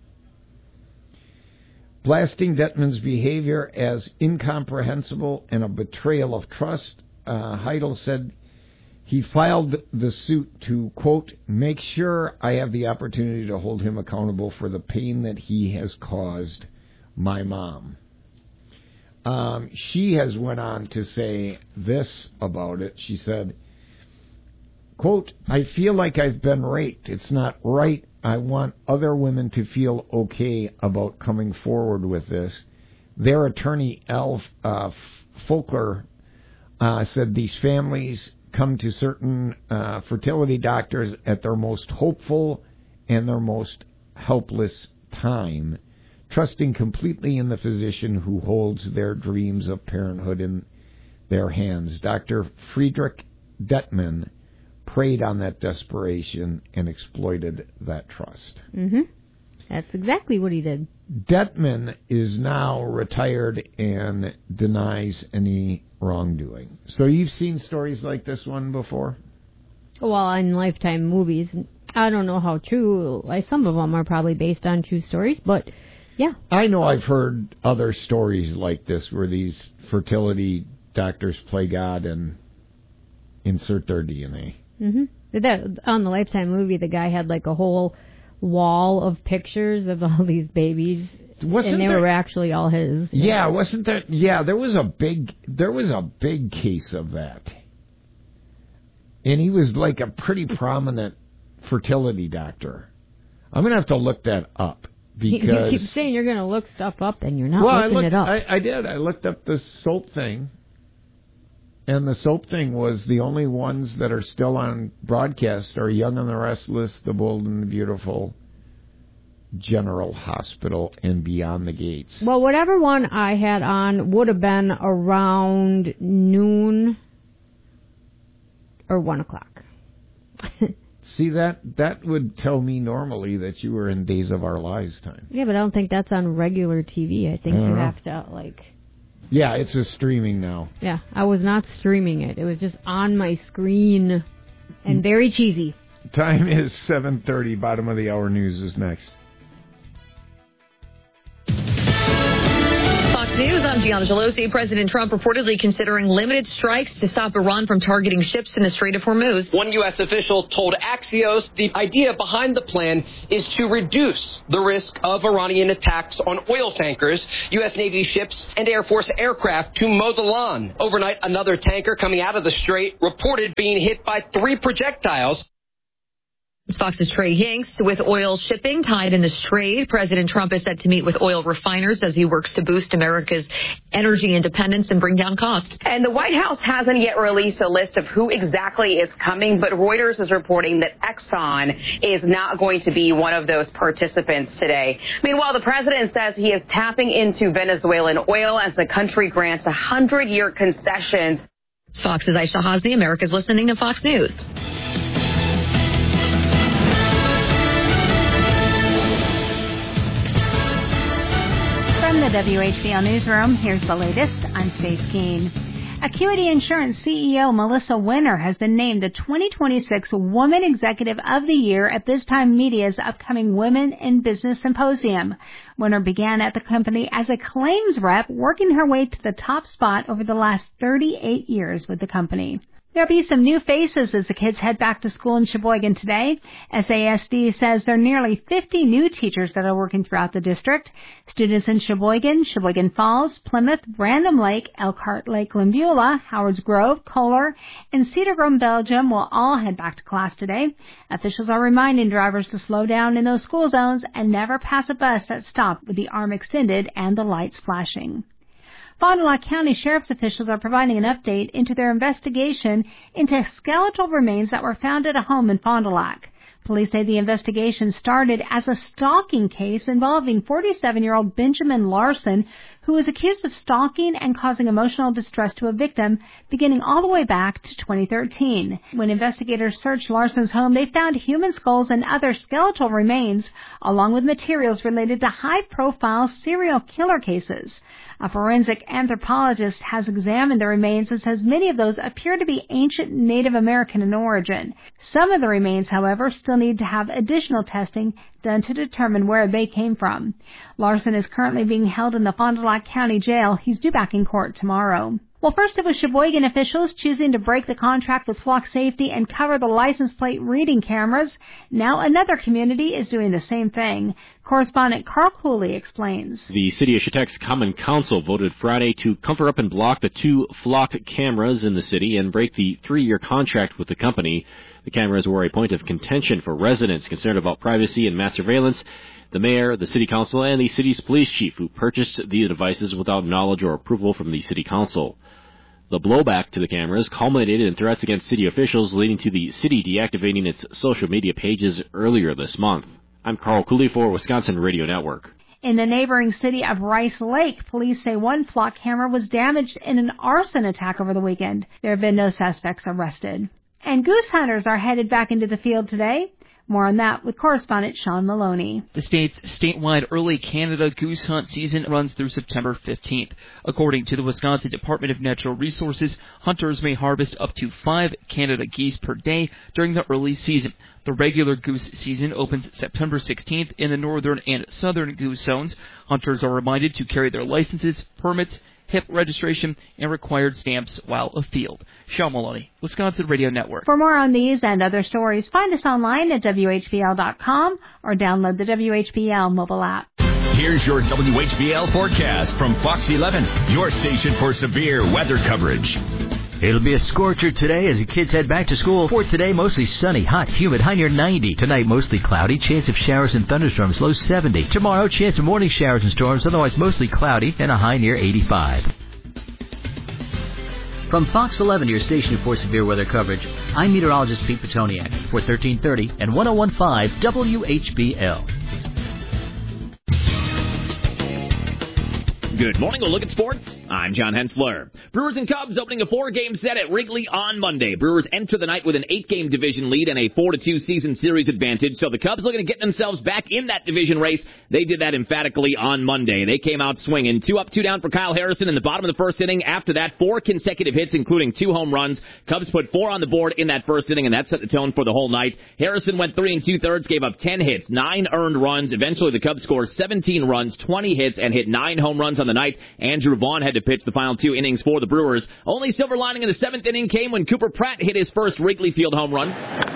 Blasting Detman's behavior as incomprehensible and a betrayal of trust, uh, Heidel said he filed the suit to, quote, make sure I have the opportunity to hold him accountable for the pain that he has caused my mom. Um, she has went on to say this about it. She said, quote, I feel like I've been raped. It's not right. I want other women to feel okay about coming forward with this. Their attorney, Al uh, Folkler, uh, said these families come to certain uh, fertility doctors at their most hopeful and their most helpless time, trusting completely in the physician who holds their dreams of parenthood in their hands. Doctor Friedrich Detman preyed on that desperation and exploited that trust. Mm-hmm. That's exactly what he did. Detman is now retired and denies any wrongdoing. So you've seen stories like this one before? Well, in Lifetime movies, I don't know how true. Like, some of them are probably based on true stories, but yeah. I know I've heard other stories like this where these fertility doctors play God and insert their D N A. Mm-hmm. That, on the Lifetime movie, the guy had like a whole wall of pictures of all these babies, wasn't and they there, were actually all his. Yeah, yeah, wasn't there? Yeah, there was a big, there was a big case of that, and he was like a pretty prominent fertility doctor. I'm gonna have to look that up because you keep saying you're gonna look stuff up, and you're not well, looking I looked, it up. I, I did. I looked up the soap thing. And the soap thing was the only ones that are still on broadcast are Young and the Restless, The Bold and the Beautiful, General Hospital and beyond the gates. Well, whatever one I had on would have been around noon or one o'clock. See, that that would tell me normally that you were in Days of Our Lives time. Yeah, but I don't think that's on regular T V. I think I you know. have to, like... Yeah, it's a streaming now. Yeah, I was not streaming it. It was just on my screen and very cheesy. Time is seven thirty. Bottom of the hour news is next. Fox News, I'm Gianna Gelosi. President Trump reportedly considering limited strikes to stop Iran from targeting ships in the Strait of Hormuz. One U S official told Axios the idea behind the plan is to reduce the risk of Iranian attacks on oil tankers, U S Navy ships, and Air Force aircraft to mow the lawn. Overnight, another tanker coming out of the Strait reported being hit by three projectiles. Fox's Trey Hinks. With oil shipping tied in the Strait, President Trump is set to meet with oil refiners as he works to boost America's energy independence and bring down costs. And the White House hasn't yet released a list of who exactly is coming, but Reuters is reporting that Exxon is not going to be one of those participants today. Meanwhile, the president says he is tapping into Venezuelan oil as the country grants one hundred year concessions. Fox's Aisha Hasni, America's listening to Fox News. From the W H B L Newsroom, here's the latest. I'm Stace Keene. Acuity Insurance C E O Melissa Winter has been named the twenty twenty-six Woman Executive of the Year at BizTime Media's upcoming Women in Business Symposium. Winter began at the company as a claims rep, working her way to the top spot over the last thirty-eight years with the company. There'll be some new faces as the kids head back to school in Sheboygan today. S A S D says there are nearly fifty new teachers that are working throughout the district. Students in Sheboygan, Sheboygan Falls, Plymouth, Random Lake, Elkhart Lake, Limbula, Howards Grove, Kohler, and Cedar Grove, Belgium will all head back to class today. Officials are reminding drivers to slow down in those school zones and never pass a bus that stopped with the arm extended and the lights flashing. Fond du Lac County Sheriff's officials are providing an update into their investigation into skeletal remains that were found at a home in Fond du Lac. Police say the investigation started as a stalking case involving forty-seven-year-old Benjamin Larson, who was accused of stalking and causing emotional distress to a victim beginning all the way back to twenty thirteen. When investigators searched Larson's home, they found human skulls and other skeletal remains, along with materials related to high-profile serial killer cases. A forensic anthropologist has examined the remains and says many of those appear to be ancient Native American in origin. Some of the remains, however, still need to have additional testing done to determine where they came from. Larson is currently being held in the Fond du Lac County Jail. He's due back in court tomorrow. Well, first it was Sheboygan officials choosing to break the contract with Flock Safety and cover the license plate reading cameras. Now another community is doing the same thing. Correspondent Carl Cooley explains. The City of Chautauqua's Common Council voted Friday to cover up and block the two Flock cameras in the city and break the three-year contract with the company. The cameras were a point of contention for residents concerned about privacy and mass surveillance. The mayor, the city council, and the city's police chief, who purchased the devices without knowledge or approval from the city council. The blowback to the cameras culminated in threats against city officials, leading to the city deactivating its social media pages earlier this month. I'm Carl Cooley for Wisconsin Radio Network. In the neighboring city of Rice Lake, police say one Flock camera was damaged in an arson attack over the weekend. There have been no suspects arrested. And goose hunters are headed back into the field today. More on that with correspondent Sean Maloney. The state's statewide early Canada goose hunt season runs through September fifteenth. According to the Wisconsin Department of Natural Resources, hunters may harvest up to five Canada geese per day during the early season. The regular goose season opens September sixteenth in the northern and southern goose zones. Hunters are reminded to carry their licenses, permits, H I P registration, and required stamps while afield. Sean Maloney, Wisconsin Radio Network. For more on these and other stories, find us online at W H B L dot com or download the W H B L mobile app. Here's your W H B L forecast from Fox eleven, your station for severe weather coverage. It'll be a scorcher today as the kids head back to school. For today, mostly sunny, hot, humid, high near ninety. Tonight, mostly cloudy, chance of showers and thunderstorms, low seventy. Tomorrow, chance of morning showers and storms, otherwise mostly cloudy, and a high near eighty-five. From Fox eleven, your station for severe weather coverage, I'm meteorologist Pete Petoniak for thirteen thirty and ten fifteen W H B L. Good morning. We'll look at sports. I'm John Hensler. Brewers and Cubs opening a four-game set at Wrigley on Monday. Brewers enter the night with an eight-game division lead and a four to two season series advantage. So the Cubs looking to get themselves back in that division race. They did that emphatically on Monday. They came out swinging. Two up, two down for Kyle Harrison in the bottom of the first inning. After that, four consecutive hits, including two home runs. Cubs put four on the board in that first inning, and that set the tone for the whole night. Harrison went three and two-thirds, gave up ten hits, nine earned runs. Eventually, the Cubs scored seventeen runs, twenty hits, and hit nine home runs on the night. Andrew Vaughn had to pitch the final two innings for the Brewers. Only silver lining in the seventh inning came when Cooper Pratt hit his first Wrigley Field home run.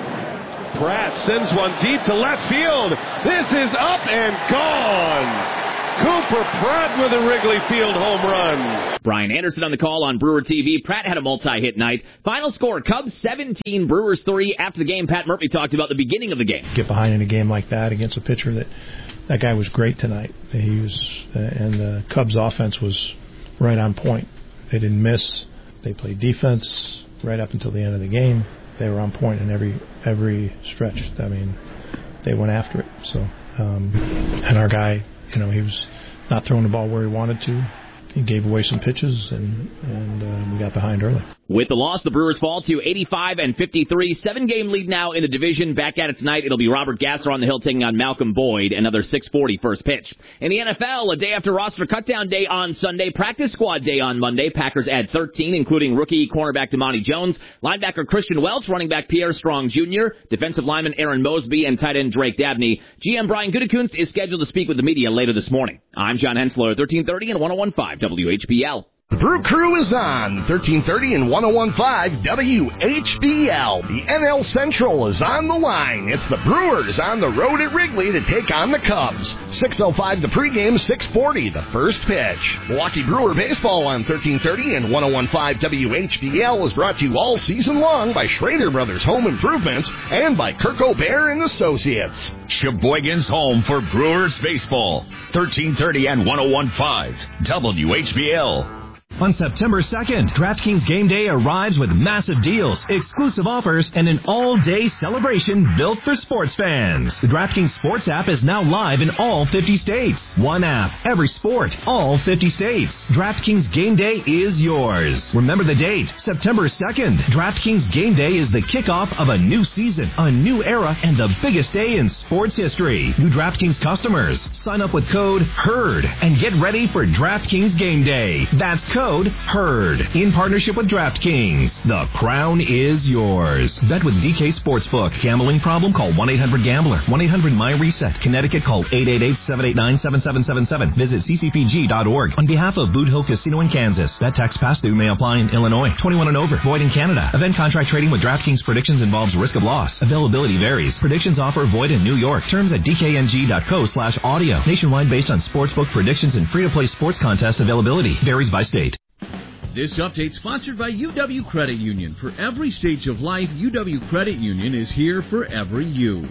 Pratt sends one deep to left field. This is up and gone. Cooper Pratt with a Wrigley Field home run. Brian Anderson on the call on Brewer T V. Pratt had a multi-hit night. Final score, Cubs seventeen, Brewers three. After the game, Pat Murphy talked about the beginning of the game. Get behind in a game like that against a pitcher that that guy was great tonight. He was, uh, and the Cubs offense was right on point. They didn't miss. They played defense right up until the end of the game. They were on point in every every stretch. I mean, they went after it. So, um, and our guy, you know, he was not throwing the ball where he wanted to. He gave away some pitches, and and uh, we got behind early. With the loss, the Brewers fall to eighty-five and fifty-three. Seven-game lead now in the division. Back at it tonight, it'll be Robert Gasser on the hill taking on Malcolm Boyd. Another six forty first pitch. In the N F L, a day after roster cutdown day on Sunday, practice squad day on Monday. Packers add thirteen, including rookie cornerback Damani Jones, linebacker Christian Welch, running back Pierre Strong Junior, defensive lineman Aaron Mosby, and tight end Drake Dabney. G M Brian Gutekunst is scheduled to speak with the media later this morning. I'm John Hensler, thirteen thirty and one oh one point five W H B L. The Brew Crew is on thirteen thirty and one oh one point five W H B L. The N L Central is on the line. It's the Brewers on the road at Wrigley to take on the Cubs. six oh five the pregame, six forty the first pitch. Milwaukee Brewer Baseball on thirteen thirty and one oh one point five W H B L is brought to you all season long by Schrader Brothers Home Improvements and by Kirk O'Bear and Associates. Sheboygan's home for Brewers Baseball. thirteen thirty and one oh one point five W H B L. On September second, DraftKings Game Day arrives with massive deals, exclusive offers, and an all-day celebration built for sports fans. The DraftKings Sports app is now live in all fifty states. One app, every sport, all fifty states. DraftKings Game Day is yours. Remember the date, September second. DraftKings Game Day is the kickoff of a new season, a new era, and the biggest day in sports history. New DraftKings customers, sign up with code HERD and get ready for DraftKings Game Day. That's code Code HERD. In partnership with DraftKings. The crown is yours. Bet with D K Sportsbook. Gambling problem? Call one eight hundred gambler. one eight hundred my reset. Connecticut, call eight eight eight, seven eight nine, seven seven seven seven. Visit c c p g dot org. On behalf of Boot Hill Casino in Kansas. Bet tax pass-through may apply in Illinois. twenty-one and over. Void in Canada. Event contract trading with DraftKings Predictions involves risk of loss. Availability varies. Predictions offer void in New York. Terms at d k n g dot co slash audio. Nationwide based on sportsbook predictions and free-to-play sports contest availability. Varies by state. This update sponsored by U W Credit Union. For every stage of life, U W Credit Union is here for every you.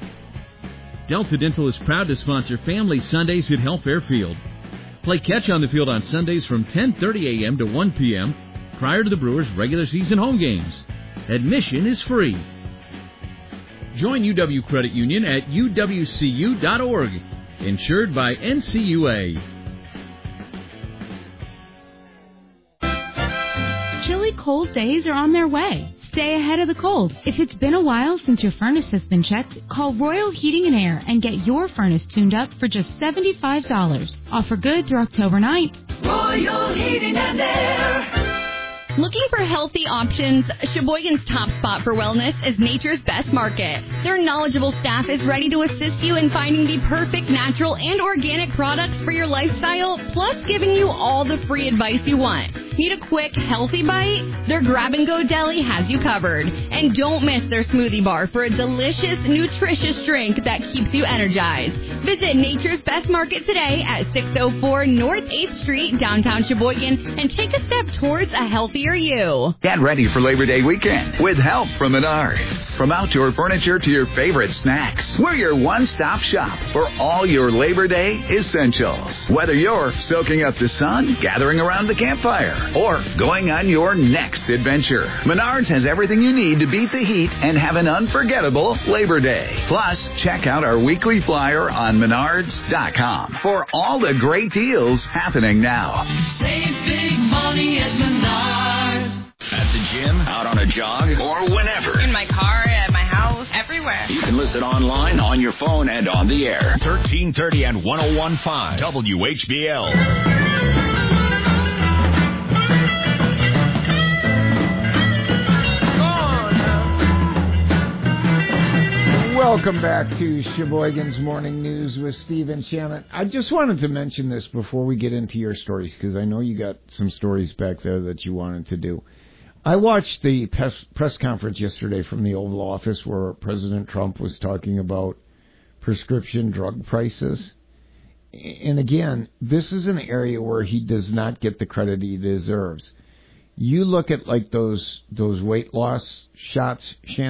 Delta Dental is proud to sponsor Family Sundays at Health Fairfield. Play catch on the field on Sundays from ten thirty a.m. to one p.m. prior to the Brewers' regular season home games. Admission is free. Join U W Credit Union at u w c u dot org. Insured by N C U A. Chilly cold days are on their way. Stay ahead of the cold. If it's been a while since your furnace has been checked, call Royal Heating and Air and get your furnace tuned up for just seventy-five dollars. Offer good through October ninth. Royal Heating and Air. Looking for healthy options? Sheboygan's top spot for wellness is Nature's Best Market. Their knowledgeable staff is ready to assist you in finding the perfect natural and organic products for your lifestyle, plus giving you all the free advice you want. Need a quick, healthy bite? Their grab-and-go deli has you covered. And don't miss their smoothie bar for a delicious, nutritious drink that keeps you energized. Visit Nature's Best Market today at six oh four North eighth Street, downtown Sheboygan, and take a step towards a healthier you. Get ready for Labor Day weekend with help from Menards. From outdoor furniture to your favorite snacks, we're your one-stop shop for all your Labor Day essentials. Whether you're soaking up the sun, gathering around the campfire, or going on your next adventure. Menards has everything you need to beat the heat and have an unforgettable Labor Day. Plus, check out our weekly flyer on menards dot com for all the great deals happening now. Save big money at Menards. At the gym, out on a jog, or whenever. In my car, at my house, everywhere. You can listen online, on your phone, and on the air. thirteen thirty and one oh one point five W H B L. Welcome back to Sheboygan's Morning News with Stephen Shannon. I just wanted to mention this before we get into your stories, because I know you got some stories back there that you wanted to do. I watched the press conference yesterday from the Oval Office where President Trump was talking about prescription drug prices. And again, this is an area where he does not get the credit he deserves. You look at like those those weight loss shots, Shannon.